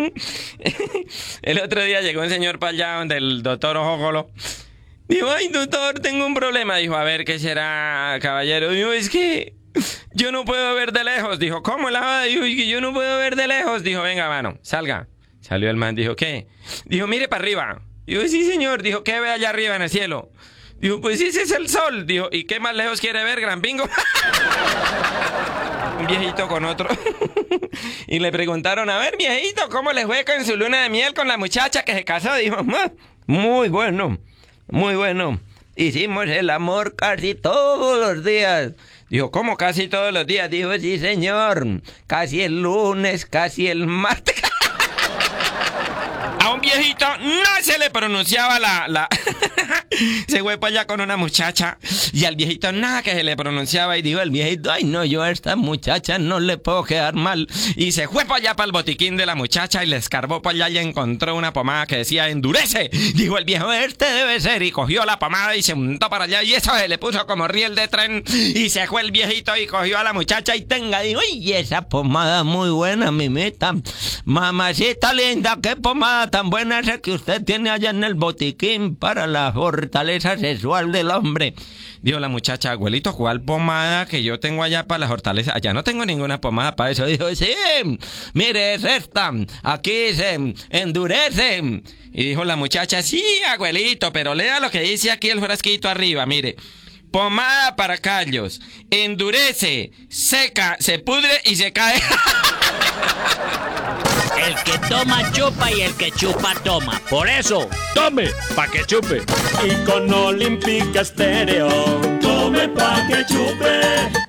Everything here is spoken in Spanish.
El otro día llegó un señor para allá donde el doctor Ojócolo. Dijo, ay, doctor, tengo un problema. Dijo, a ver, ¿qué será, caballero? Dijo, es que yo no puedo ver de lejos. Dijo, ¿cómo la va? Dijo, "Es que yo no puedo ver de lejos". Dijo, venga, mano, salga. Salió el man, dijo, ¿qué? Dijo, mire para arriba. Dijo, sí, señor. Dijo, ¿qué ve allá arriba en el cielo? Dijo, pues ese es el sol. Dijo, ¿y qué más lejos quiere ver, gran bingo? Un viejito con otro. Y le preguntaron, a ver, viejito, ¿cómo le fue con su luna de miel con la muchacha que se casó? Dijo, muy bueno, muy bueno. Hicimos el amor casi todos los días. Dijo, ¿cómo casi todos los días? Dijo, sí, señor. Casi el lunes, casi el martes. A un viejito no se le pronunciaba la... Se fue para allá con una muchacha y al viejito nada que se le pronunciaba y dijo el viejito, ay no, yo a esta muchacha no le puedo quedar mal. Y se fue para allá para el botiquín de la muchacha y le escarbó para allá y encontró una pomada que decía, endurece. Dijo el viejo, este debe ser, y cogió la pomada y se montó para allá y eso se le puso como riel de tren y se fue el viejito y cogió a la muchacha y tenga, dijo, y esa pomada muy buena, mimita. Mamacita linda, qué pomada tan buena esa que usted tiene allá en el botiquín para la fortaleza sexual del hombre. Dijo la muchacha, abuelito, ¿cuál pomada que yo tengo allá para la fortaleza? Allá no tengo ninguna pomada para eso. Dijo, sí, mire, es esta. Aquí se endurece. Y dijo la muchacha, sí, abuelito, pero lea lo que dice aquí el frasquito arriba, mire. Pomada para callos, endurece, seca, se pudre y se cae. El que toma chupa y el que chupa toma. Por eso, tome pa' que chupe. Y con Olímpica Estéreo, tome pa' que chupe.